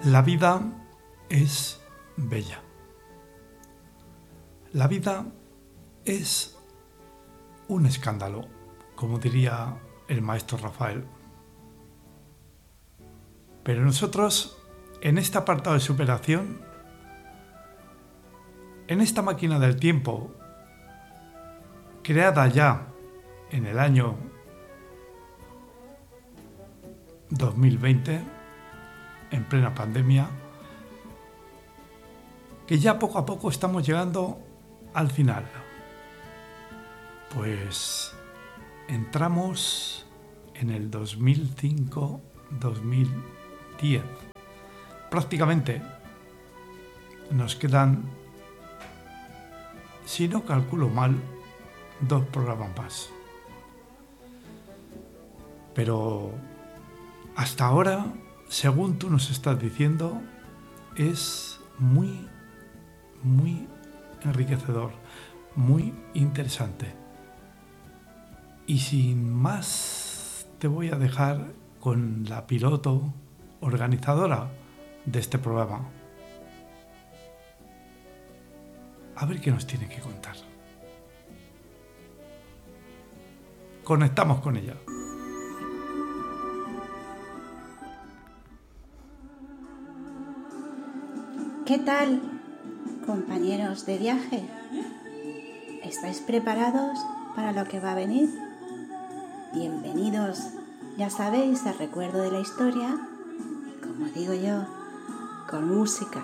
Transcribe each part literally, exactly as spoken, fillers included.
La vida es bella. La vida es un escándalo, como diría el maestro Rafael. Pero nosotros, en este apartado de superación, en esta máquina del tiempo, creada ya en el año dos mil veinte, en plena pandemia, que ya poco a poco estamos llegando al final. Pues entramos en el dos mil cinco dos mil diez. Prácticamente nos quedan, si no calculo mal, dos programas más. Pero hasta ahora, según tú nos estás diciendo, es muy, muy enriquecedor, muy interesante. Y sin más, te voy a dejar con la piloto organizadora de este programa. A ver qué nos tiene que contar. Conectamos con ella. ¿Qué tal, compañeros de viaje? ¿Estáis preparados para lo que va a venir? Bienvenidos, ya sabéis, al recuerdo de la historia, como digo yo, con música.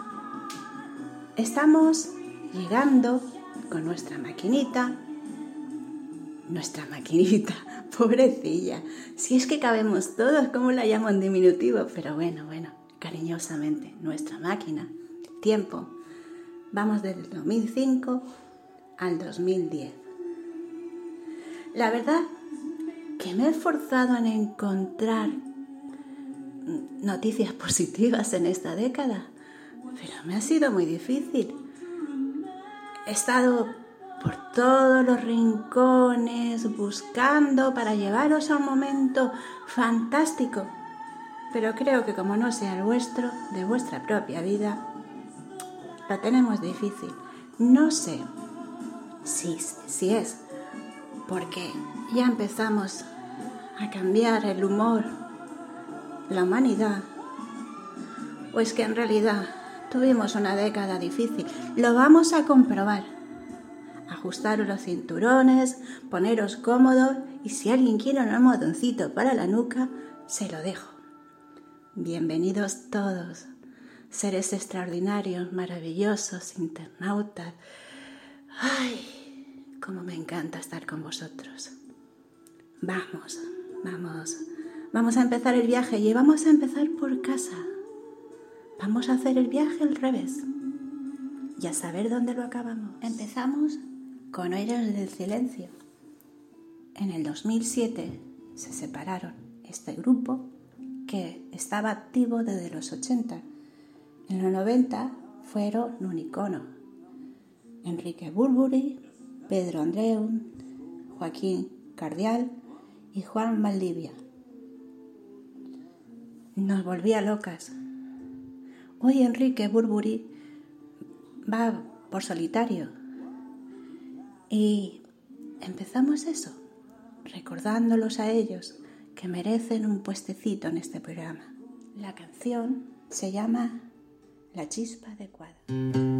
Estamos llegando con nuestra maquinita, nuestra maquinita, pobrecilla, si es que cabemos todos, ¿cómo la llamo en diminutivo? Pero bueno, bueno, cariñosamente, nuestra máquina, tiempo. Vamos desde el dos mil cinco al dos mil diez. La verdad que me he esforzado en encontrar noticias positivas en esta década, pero me ha sido muy difícil. He estado por todos los rincones buscando para llevaros a un momento fantástico, pero creo que como no sea el vuestro, de vuestra propia vida, lo tenemos difícil. No sé si, si es porque ya empezamos a cambiar el humor, la humanidad, o es que en realidad tuvimos una década difícil. Lo vamos a comprobar. Ajustaros los cinturones, poneros cómodos y si alguien quiere un almohadoncito para la nuca, se lo dejo. Bienvenidos todos, seres extraordinarios, maravillosos, internautas. ¡Ay! Cómo me encanta estar con vosotros. Vamos, vamos, vamos a empezar el viaje y vamos a empezar por casa. Vamos a hacer el viaje al revés y a saber dónde lo acabamos. Empezamos con Héroes del Silencio. En el dos mil siete se separaron este grupo que estaba activo desde los ochenta. En los noventa fueron un icono. Enrique Burburi, Pedro Andreu, Joaquín Cardial y Juan Valdivia. Nos volvía locas. Hoy Enrique Burburi va por solitario. Y empezamos eso, recordándolos a ellos que merecen un puestecito en este programa. La canción se llama La Chispa Adecuada.